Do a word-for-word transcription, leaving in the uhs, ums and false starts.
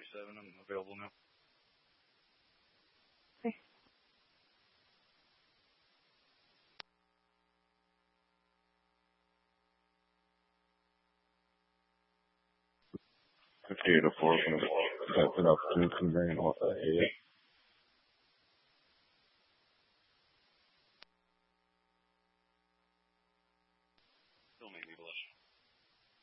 seven. I'm available now. Okay. fifty-eight oh four, that's enough to convey an author.